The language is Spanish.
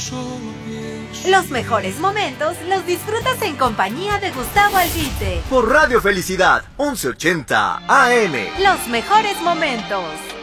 Los mejores momentos los disfrutas en compañía de Gustavo Albite. Por Radio Felicidad, 1180 AM. Los mejores momentos.